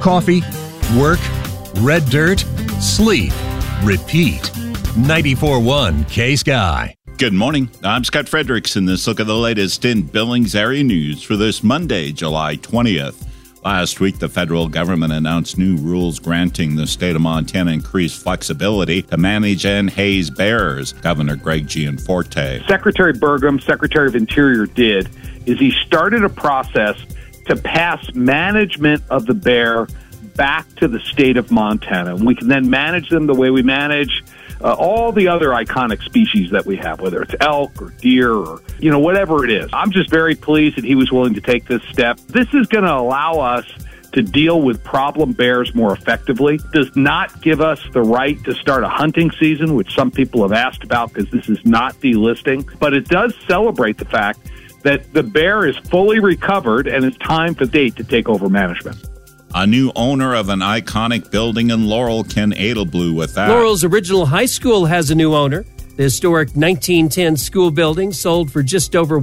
Coffee, work, red dirt, sleep, repeat. 94.1 K-Sky. Good morning. I'm Scott Frederickson. This look at the latest in Billings area news for this Monday, July 20th. Last week, the federal government announced new rules granting the state of Montana increased flexibility to manage and haze bears. Governor Greg Gianforte. Secretary Burgum, Secretary of Interior, did is he started a process to pass management of the bear back to the state of Montana. We can then manage them the way we manage all the other iconic species that we have, whether it's elk or deer or, whatever it is. I'm just very pleased that he was willing to take this step. This is going to allow us to deal with problem bears more effectively. Does not give us the right to start a hunting season, which some people have asked about because this is not delisting, but it does celebrate the fact that the bear is fully recovered and it's time for the state to take over management. A new owner of an iconic building in Laurel, Ken Edelblue with that. Laurel's original high school has a new owner. The historic 1910 school building sold for just over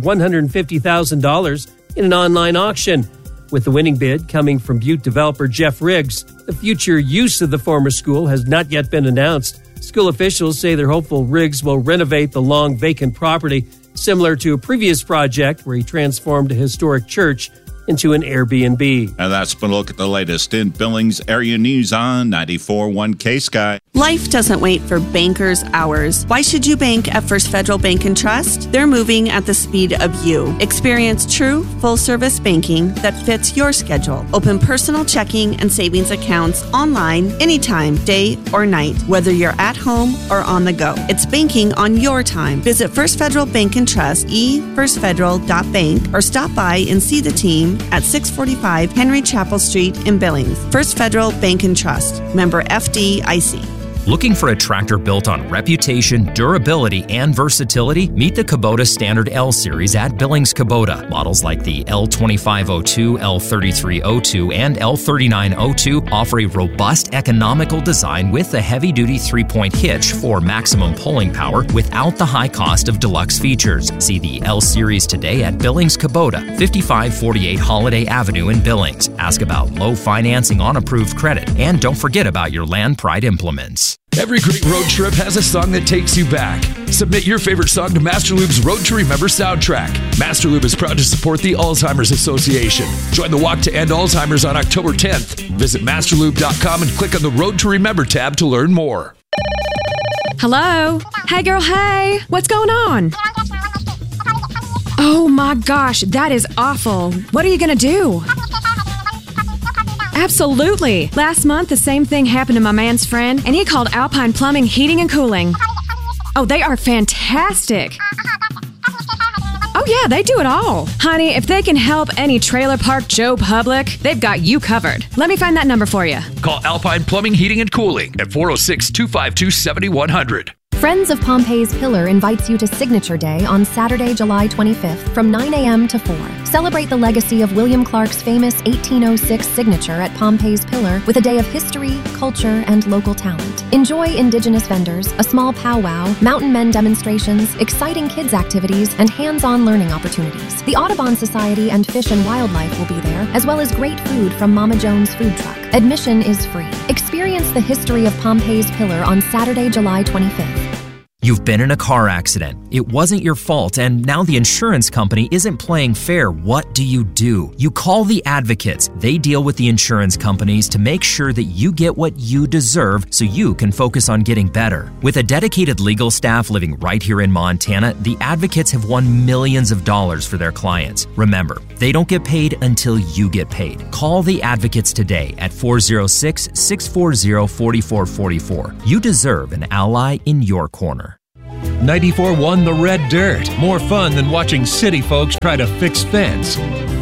$150,000 in an online auction. With the winning bid coming from Butte developer Jeff Riggs, the future use of the former school has not yet been announced. School officials say they're hopeful Riggs will renovate the long vacant property, similar to a previous project where he transformed a historic church into an Airbnb. And that's been a look at the latest in Billings area news on 94.1 K-Sky. Life doesn't wait for bankers' hours. Why should you bank at First Federal Bank & Trust? They're moving at the speed of you. Experience true, full-service banking that fits your schedule. Open personal checking and savings accounts online, anytime, day or night, whether you're at home or on the go. It's banking on your time. Visit First Federal Bank & Trust, firstfederal.bank, or stop by and see the team at 645 Henry Chapel Street in Billings. First Federal Bank & Trust. Member FDIC. Looking for a tractor built on reputation, durability, and versatility? Meet the Kubota Standard L Series at Billings Kubota. Models like the L2502, L3302, and L3902 offer a robust, economical design with a heavy-duty 3-point hitch for maximum pulling power without the high cost of deluxe features. See the L Series today at Billings Kubota, 5548 Holiday Avenue in Billings. Ask about low financing on approved credit, and don't forget about your Land Pride implements. Every great road trip has a song that takes you back. Submit your favorite song to Master Lube's Road to Remember soundtrack. Master Lube is proud to support the Alzheimer's Association. Join the Walk to End Alzheimer's on October 10th. Visit masterlube.com and click on the Road to Remember tab to learn more. Hello? Hey, girl, hey. What's going on? Oh, my gosh, that is awful. What are you going to do? Absolutely. Last month, the same thing happened to my man's friend, and he called Alpine Plumbing, Heating, and Cooling. Oh, they are fantastic. Oh, yeah, they do it all. Honey, if they can help any trailer park Joe Public, they've got you covered. Let me find that number for you. Call Alpine Plumbing, Heating, and Cooling at 406-252-7100. Friends of Pompey's Pillar invites you to Signature Day on Saturday, July 25th from 9 a.m. to 4. Celebrate the legacy of William Clark's famous 1806 signature at Pompey's Pillar with a day of history, culture, and local talent. Enjoy indigenous vendors, a small powwow, mountain men demonstrations, exciting kids activities, and hands-on learning opportunities. The Audubon Society and Fish and Wildlife will be there, as well as great food from Mama Jones Food Truck. Admission is free. Experience the history of Pompey's Pillar on Saturday, July 25th. You've been in a car accident. It wasn't your fault, and now the insurance company isn't playing fair. What do? You call the Advocates. They deal with the insurance companies to make sure that you get what you deserve so you can focus on getting better. With a dedicated legal staff living right here in Montana, the Advocates have won millions of dollars for their clients. Remember, they don't get paid until you get paid. Call the Advocates today at 406-640-4444. You deserve an ally in your corner. 94.1 The Red Dirt. More fun than watching city folks try to fix fence.